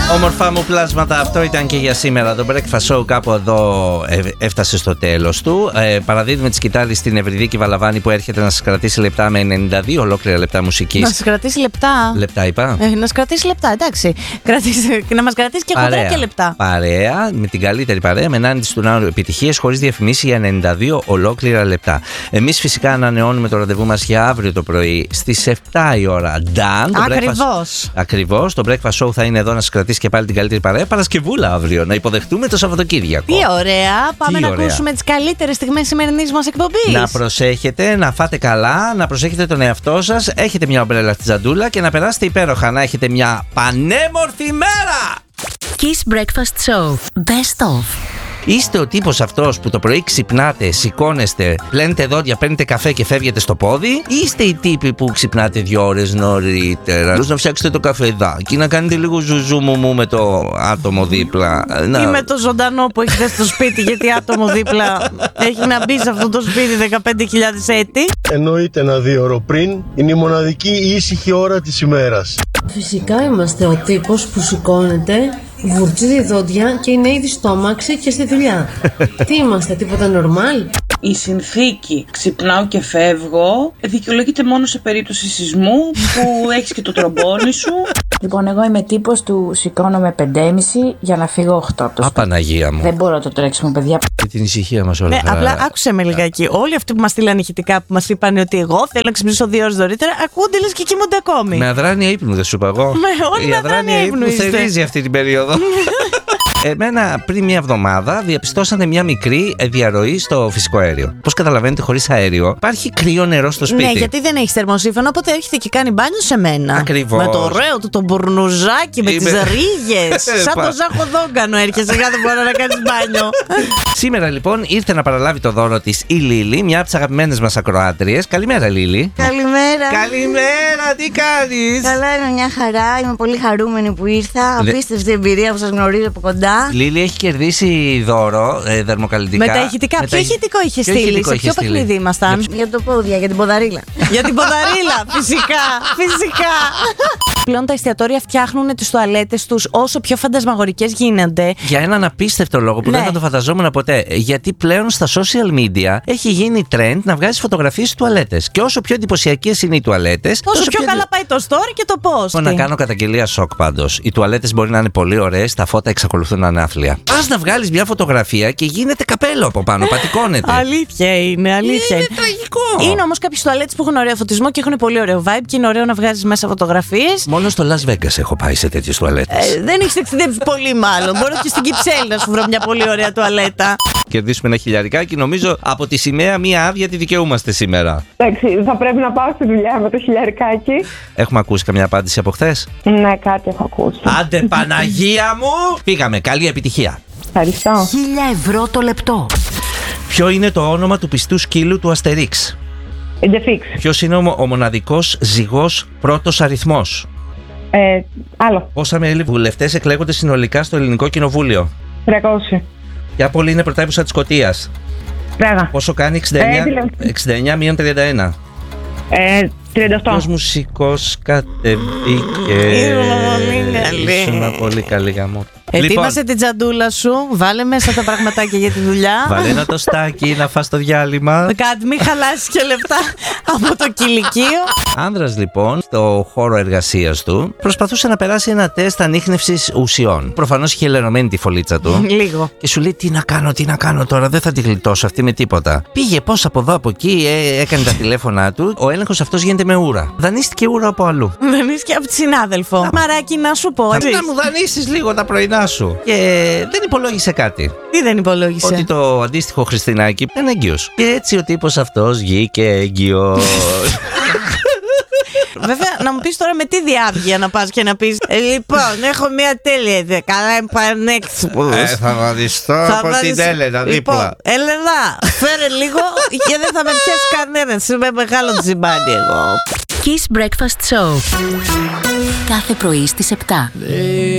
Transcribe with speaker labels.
Speaker 1: Όμορφα μου πλάσματα, αυτό ήταν και για σήμερα. Το Breakfast Show κάπου εδώ έφτασε στο τέλος του. Παραδίδουμε τη σκητάλη στην Ευρυδίκη Βαλαβάνη που έρχεται να σας κρατήσει λεπτά με 92 ολόκληρα λεπτά μουσικής.
Speaker 2: Να σας κρατήσει λεπτά.
Speaker 1: Λεπτά είπα.
Speaker 2: Να σας κρατήσει λεπτά, εντάξει. Να μας κρατήσει και χοντρά και λεπτά.
Speaker 1: Παρέα, με την καλύτερη παρέα, με Νάνη της Τουνάρου επιτυχίες χωρίς διαφημίσεις για 92 ολόκληρα λεπτά. Εμείς φυσικά ανανεώνουμε το ραντεβού μας για αύριο το πρωί στις 7 η ώρα. Ακριβώς. Το Breakfast Show θα είναι εδώ να σας κρατήσει και πάλι την καλύτερη παρέα. Παρασκευούλα αύριο, να υποδεχτούμε το Σαββατοκύριακο.
Speaker 2: Τι ωραία! Πάμε να ακούσουμε τις καλύτερες στιγμές σημερινής μας εκπομπής.
Speaker 1: Να προσέχετε, να φάτε καλά, να προσέχετε τον εαυτό σας. Έχετε μια ομπρέλα στη τζαντούλα και να περάσετε υπέροχα. Να έχετε μια πανέμορφη μέρα!
Speaker 3: Kiss Breakfast Show. Best of.
Speaker 1: Είστε ο τύπος αυτός που το πρωί ξυπνάτε, σηκώνεστε, πλένετε δόντια, παίρνετε καφέ και φεύγετε στο πόδι, ή είστε οι τύποι που ξυπνάτε 2 ώρες νωρίτερα, να φτιάξετε το καφεδάκι, να κάνετε λίγο ζουζούμου με το άτομο δίπλα.
Speaker 2: Ή με το ζωντανό που έχετε στο σπίτι, γιατί άτομο δίπλα έχει να μπει σε αυτό το σπίτι 15.000 έτη.
Speaker 4: Εννοείται 1-2 ώρο πριν, είναι η μοναδική ήσυχη ώρα της ημέρας.
Speaker 5: Φυσικά είμαστε ο τύπος που σηκώνεται, βουρτσίζει δόντια και είναι ήδη στο αμάξι και στη δουλειά. Τι είμαστε, τίποτα νορμάλ?
Speaker 6: Η συνθήκη ξυπνάω και φεύγω δικαιολογείται μόνο σε περίπτωση σεισμού που έχεις και το τρομπόνι σου.
Speaker 7: Λοιπόν, εγώ είμαι τύπος του σηκώνομαι 5.30 για να φύγω 8 από το σπίτι.
Speaker 1: Παναγία μου.
Speaker 7: Δεν μπορώ το τρέξιμο, παιδιά.
Speaker 1: Και την ησυχία μας όλα.
Speaker 2: Ναι, απλά άκουσε με λιγάκι. Όλοι αυτοί που μας στείλαν ηχητικά, που μας είπαν ότι εγώ θέλω να ξυπνήσω 2 ώρες νωρίτερα, ακούγονται λες και κοιμούνται ακόμη.
Speaker 1: Με αδράνεια ύπνου, δεν σου είπα εγώ.
Speaker 2: Όλοι με αδράνεια ύπνου
Speaker 1: θερίζει αυτή την περίοδο. Εμένα πριν μια εβδομάδα διαπιστώσανε μια μικρή διαρροή στο φυσικό αέριο. Πώς καταλαβαίνετε, χωρίς αέριο υπάρχει κρύο νερό στο σπίτι.
Speaker 2: Ναι, γιατί δεν έχει θερμοσύφωνο, οπότε έρχεται και κάνει μπάνιο σε μένα.
Speaker 1: Ακριβώς.
Speaker 2: Με το ωραίο του το μπουρνουζάκι, με τις ρίγες. Σαν το Ζάχο Δόγκανο έρχεσαι κάθε φορά να κάνεις μπάνιο.
Speaker 1: Σήμερα λοιπόν ήρθε να παραλάβει το δώρο της η Λίλη, μια από τις αγαπημένες μας ακροάτριες. Καλημέρα, Λίλη.
Speaker 8: Καλημέρα.
Speaker 1: Καλημέρα, τι κάνεις?
Speaker 8: Καλά, είναι μια χαρά. Είμαι πολύ χαρούμενη που ήρθα. Απίστευτη εμπειρία που σας γνωρίζω από κοντά.
Speaker 1: Λίλη έχει κερδίσει δώρο δερμοκαλλιντικά.
Speaker 2: Με τα ηχητικά. Ποιο ηχητικό είχε στείλει? Σε ποιο παιχνίδι ήμασταν?
Speaker 8: Για το πόδια, για την ποδαρίλα.
Speaker 2: Για την ποδαρίλα, φυσικά. Φυσικά. Πλέον τα εστιατόρια φτιάχνουν τις τουαλέτες τους όσο πιο φαντασμαγορικές γίνονται.
Speaker 1: Για έναν απίστευτο λόγο που δεν θα το φανταζόμουν ποτέ. Γιατί πλέον στα social media έχει γίνει trend να βγάζεις φωτογραφίες στις τουαλέτες. Και όσο πιο εντυπωσιακές είναι οι τουαλέτες,
Speaker 2: τόσο πιο καλά πάει το story και το post.
Speaker 1: Να κάνω καταγγελία σοκ πάντως. Οι τουαλέτες μπορεί να είναι πολύ ωραίες, τα φώτα εξακολουθούν να είναι άθλια. Πας να βγάλεις μια φωτογραφία και γίνεται καπέλο από πάνω, πατικώνεται.
Speaker 2: Αλήθεια είναι, αλήθεια.
Speaker 1: Είναι τραγικό.
Speaker 2: Είναι όμως κάποιες τουαλέτες που έχουν ωραίο φωτισμό και έχουν πολύ ωραίο vibe και είναι ωραίο να βγάζεις μέσα φωτογραφίες.
Speaker 1: Μόνο στο Las Vegas έχω πάει σε τέτοιες τουαλέτες.
Speaker 2: Δεν έχεις ταξιδέψει πολύ, μάλλον. Μπορώ και στην Κυψέλη να σου βρω μια πολύ ωραία τουαλέτα.
Speaker 1: Κερδίσουμε ένα χιλιαρικάκι. Νομίζω από τη σημαία μία άδεια τη δικαιούμαστε σήμερα.
Speaker 9: Εντάξει, θα πρέπει να πάω στη δουλειά με το χιλιαρικάκι.
Speaker 1: Έχουμε ακούσει καμιά απάντηση από χθες?
Speaker 9: Ναι, κάτι έχω ακούσει.
Speaker 1: Άντε Παναγία μου! Πήγαμε, καλή επιτυχία.
Speaker 9: Ευχαριστώ.
Speaker 3: 1.000 ευρώ το λεπτό.
Speaker 1: Ποιο είναι το όνομα του πιστού σκύλου του Αστερίξ?
Speaker 9: Εντεφίξ.
Speaker 1: Ποιος είναι ο μοναδικός ζυγός πρώτος αριθμός?
Speaker 9: Άλλο.
Speaker 1: Πόσα μέλη βουλευτές εκλέγονται συνολικά στο Ελληνικό Κοινοβούλιο?
Speaker 9: 300.
Speaker 1: Ποια πόλη είναι πρωτεύουσα της Σκωτίας?
Speaker 9: Πράγμα.
Speaker 1: Πόσο κάνει 69 μείον 31?
Speaker 9: 38.
Speaker 1: Ποιος μουσικός κατεβήκε? Ήσουν πολύ καλή γαμό.
Speaker 2: Ετοίμασε την τζαντούλα σου, βάλε μέσα τα πραγματάκια για τη δουλειά.
Speaker 1: Βάλε ένα τοστάκι να φας το διάλειμμα.
Speaker 2: Κάτι, μην χαλάσεις και λεπτά από το κηλικείο.
Speaker 1: Άνδρας λοιπόν, στο χώρο εργασίας του, προσπαθούσε να περάσει ένα τεστ ανίχνευσης ουσιών. Προφανώς είχε λερωμένη τη φωλίτσα του.
Speaker 2: Λίγο.
Speaker 1: Και σου λέει τι να κάνω τώρα, δεν θα τη γλιτώσω αυτή με τίποτα. Πήγε πώς από εδώ από εκεί, έκανε τα τηλέφωνά του. Ο έλεγχος αυτός γίνεται με ούρα. Δανείστηκε ούρα από αλλού.
Speaker 2: Δανείστηκε από τη συνάδελφο. Μαράκι, να σου πω.
Speaker 1: Να μου δανείσεις λίγο τα πρωινά σου. Και δεν υπολόγισε κάτι.
Speaker 2: Τι δεν υπολόγισε?
Speaker 1: Ότι το αντίστοιχο Χριστινάκι είναι έγκυος. Και έτσι ο τύπος αυτός βγήκε έγκυος.
Speaker 2: Βέβαια, να μου πεις τώρα με τι διάβγεια να πας και να πεις λοιπόν, έχω μια τέλεια ιδέα. Καλά, επανέξυπνος.
Speaker 1: Θα βαδιστώ από την Έλενα δίπλα.
Speaker 2: Λοιπόν, Έλενα, φέρε λίγο και δεν θα με πιάσει κανένας. Είμαι μεγάλο τζιμπάνι εγώ.
Speaker 3: Kiss Breakfast Show. Κάθε πρωί στις 7.